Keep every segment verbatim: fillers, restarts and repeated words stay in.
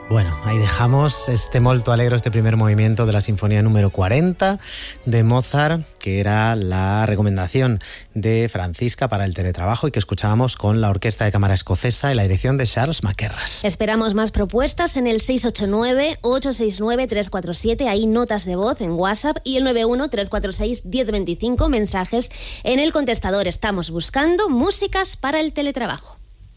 Bueno, ahí dejamos este molto alegro, este primer movimiento de la sinfonía número cuarenta de Mozart, que era la recomendación de Francisca para el teletrabajo y que escuchábamos con la Orquesta de Cámara Escocesa y la dirección de Charles Mackerras. Esperamos más propuestas en el seis ocho nueve, ocho seis nueve, tres cuatro siete, ahí notas de voz en WhatsApp, y el nueve uno, tres cuatro seis, uno cero dos cinco, mensajes en el contestador. Estamos buscando músicas para el teletrabajo.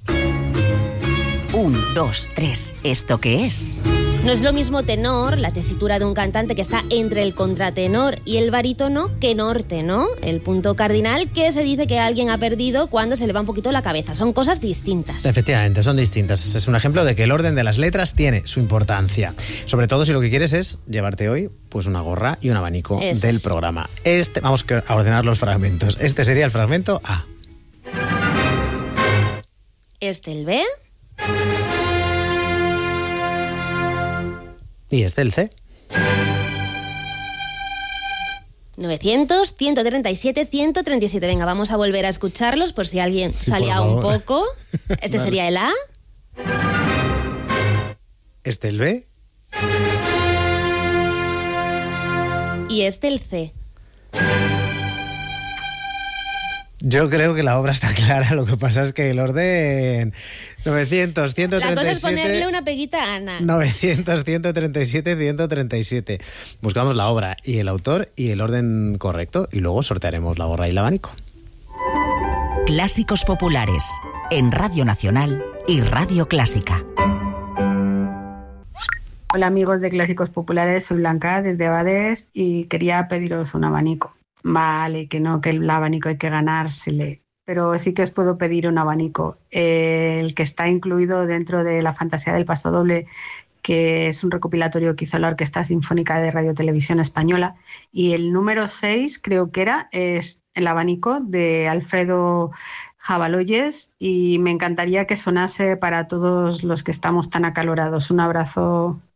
Un, dos, tres. ¿Esto qué es? No es lo mismo tenor, la tesitura de un cantante que está entre el contratenor y el barítono, que norte, ¿no? El punto cardinal que se dice que alguien ha perdido cuando se le va un poquito la cabeza. Son cosas distintas. Efectivamente, son distintas. Es un ejemplo de que el orden de las letras tiene su importancia. Sobre todo si lo que quieres es llevarte hoy pues una gorra y un abanico Eso del es. programa. Este, vamos a ordenar los fragmentos. Este sería el fragmento A. Este el B. Y este el C. novecientos, ciento treinta y siete, ciento treinta y siete. Venga, vamos a volver a escucharlos por si alguien sí, salía un poco. Este vale. sería el A. Este el B. Y este el C. Yo creo que la obra está clara, lo que pasa es que el orden novecientos, ciento treinta y siete... La cosa es ponerle una peguita a Ana. novecientos, ciento treinta y siete, ciento treinta y siete. Buscamos la obra y el autor y el orden correcto y luego sortearemos la gorra y el abanico. Clásicos populares en Radio Nacional y Radio Clásica. Hola amigos de Clásicos Populares, soy Blanca desde Abades y quería pediros un abanico. Vale, que no, que el abanico hay que ganársele, pero sí que os puedo pedir un abanico. Eh, el que está incluido dentro de La Fantasía del Pasodoble, que es un recopilatorio que hizo la Orquesta Sinfónica de Radio Televisión Española. Y el número seis, creo que era, es el abanico de Alfredo Jabaloyes y me encantaría que sonase para todos los que estamos tan acalorados. Un abrazo.